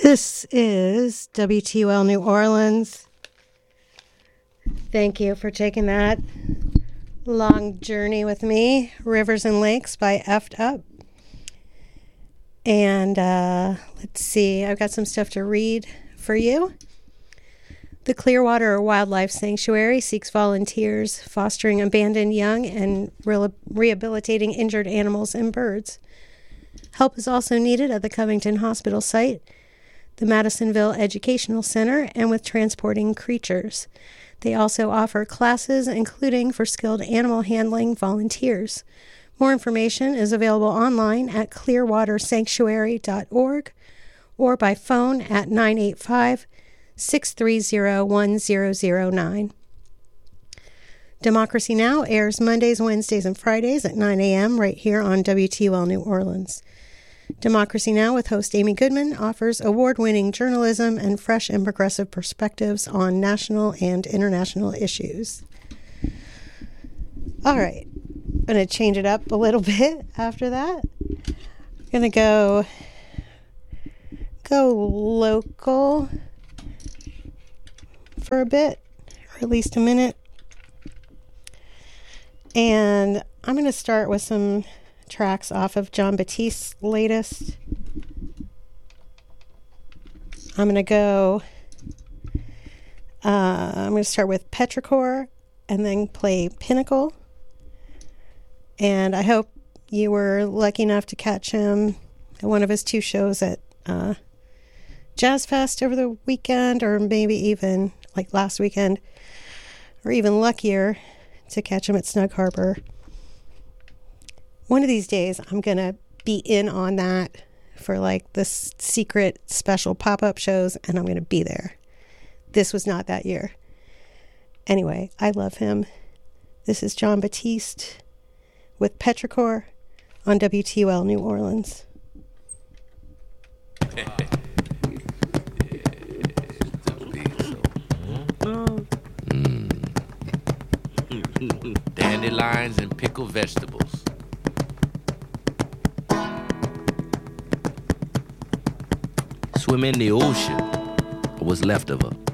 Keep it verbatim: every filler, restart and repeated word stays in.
This is W T U L New Orleans. Thank you for taking that long journey with me. Rivers and Lakes by Effed Up. And uh, let's see, I've got some stuff to read for you. The Clearwater Wildlife Sanctuary seeks volunteers, fostering abandoned young and re- rehabilitating injured animals and birds. Help is also needed at the Covington Hospital site, the Madisonville Educational Center, and with transporting creatures. They also offer classes, including for skilled animal handling volunteers. More information is available online at clearwater sanctuary dot org or by phone at nine eight five, six three zero, one zero zero nine. Democracy Now! Airs Mondays, Wednesdays, and Fridays at nine a.m. right here on W T U L New Orleans. Democracy Now! With host Amy Goodman offers award-winning journalism and fresh and progressive perspectives on national and international issues. All right, I'm going to change it up a little bit after that. I'm going to go, go local for a bit, or at least a minute. And I'm going to start with some tracks off of Jon Batiste's latest. I'm going to go, uh, I'm going to start with Petrichor and then play Pinnacle. And I hope you were lucky enough to catch him at one of his two shows at uh, Jazz Fest over the weekend, or maybe even like last weekend, or even luckier to catch him at Snug Harbor. One of these days, I'm going to be in on that for like this secret special pop-up shows, and I'm going to be there. This was not that year. Anyway, I love him. This is Jon Batiste with Petrichor on W T U L New Orleans. Mm. Dandelions and pickled vegetables. Swim in the ocean, or what's left of her.